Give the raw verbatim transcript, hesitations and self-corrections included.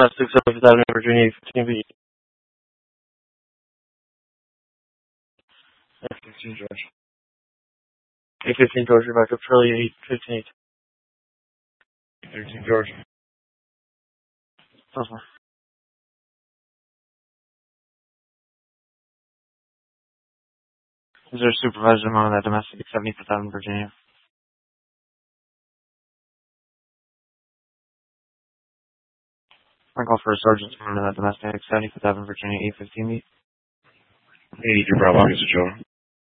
Domestic seventh Avenue, Virginia, eight fifteen B. eight fifteen George. eight fifteen George, you're back up Charlie, eight fifteen. eight thirteen George. Uh-huh. Is there a supervisor among that domestic seventy-fifth Avenue, Virginia? I call for a sergeant among that domestic seventy-fifth Avenue, Virginia, eight fifteen B. eighty-three Bravo, Mister Joe.